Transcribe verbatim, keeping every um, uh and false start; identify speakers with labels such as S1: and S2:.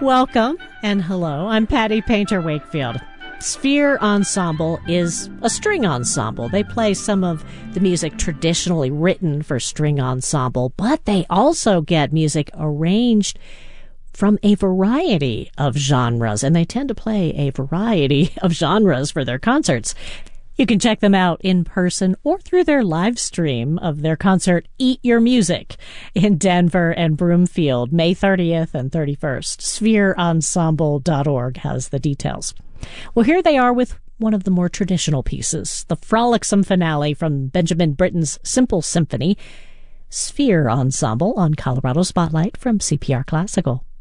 S1: Welcome and hello. I'm Patty Painter Wakefield. Sphere Ensemble is a string ensemble. They play some of the music traditionally written for string ensemble, but they also get music arranged from a variety of genres, and they tend to play a variety of genres for their concerts. You can check them out in person or through their live stream of their concert Eat Your Music in Denver and Broomfield, May thirtieth and thirty-first. sphere ensemble dot org has the details. Well, here they are with one of the more traditional pieces, the frolicsome finale from Benjamin Britten's Simple Symphony, Sphere Ensemble on Colorado Spotlight from C P R Classical.